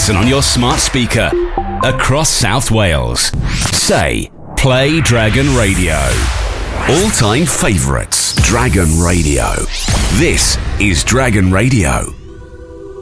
Listen on your smart speaker across South Wales. Say, play Dragon Radio. All-time favourites, Dragon Radio. This is Dragon Radio.